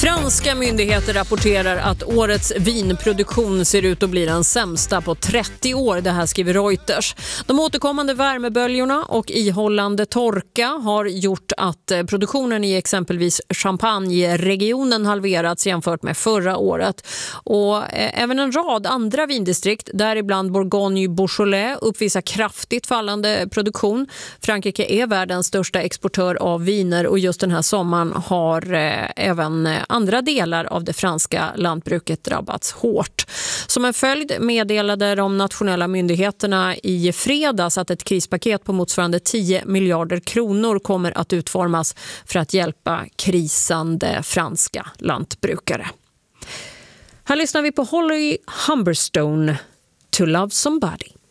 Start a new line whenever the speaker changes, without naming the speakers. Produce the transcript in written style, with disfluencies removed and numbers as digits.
Franska myndigheter rapporterar att årets vinproduktion ser ut att bli den sämsta på 30 år. Det här skriver Reuters. De återkommande värmeböljorna och ihållande torka har gjort att produktionen i exempelvis Champagne-regionen halverats jämfört med förra året. Och även en rad andra vindistrikt, däribland Bourgogne-Beaujolais, uppvisar kraftigt fallande produktion. Frankrike är världens största exportör av viner och just den här sommaren har även andra delar av det franska lantbruket drabbats hårt. Som en följd meddelade de nationella myndigheterna i fredags att ett krispaket på motsvarande 10 miljarder kronor kommer att utformas för att hjälpa krisande franska lantbrukare. Här lyssnar vi på Holly Humberstone, To Love Somebody.